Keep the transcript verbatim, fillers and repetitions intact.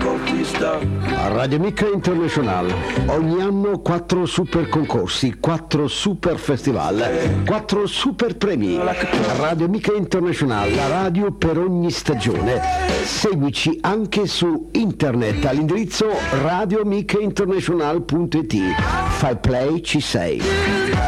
Radio Mica International, ogni anno quattro super concorsi, quattro super festival, quattro super premi. Radio Mica International, la radio per ogni stagione. Seguici anche su internet all'indirizzo radio mica international punto it. Fai play, ci sei.